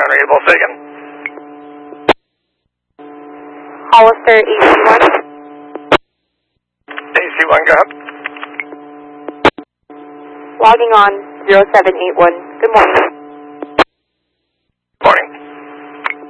Unreadable, say again. Hollister AC1. AC1, go ahead. Logging on 0781. Good morning. Morning.